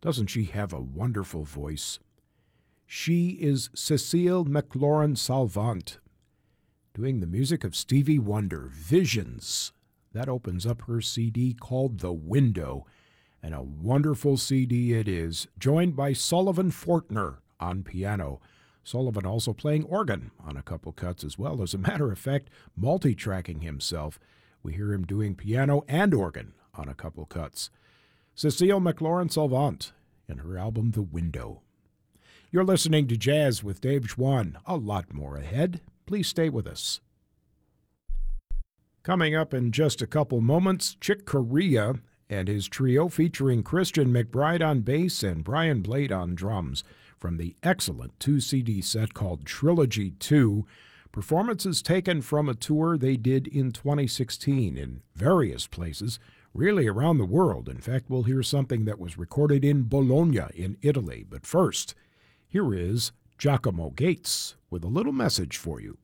Doesn't she have a wonderful voice? She is Cecile McLaurin-Salvant, doing the music of Stevie Wonder, Visions. That opens up her CD called The Window, and a wonderful CD it is, joined by Sullivan Fortner on piano. Sullivan also playing organ on a couple cuts as well. As a matter of fact, multi-tracking himself. We hear him doing piano and organ on a couple cuts. Cecile McLaurin-Salvant in her album The Window. You're listening to Jazz with Dave Schwann. A lot more ahead. Please stay with us. Coming up in just a couple moments, Chick Corea and his trio featuring Christian McBride on bass and Brian Blade on drums from the excellent 2-CD set called Trilogy 2, performances taken from a tour they did in 2016 in various places, really around the world. In fact, we'll hear something that was recorded in Bologna in Italy. But first, here is Giacomo Gates with a little message for you.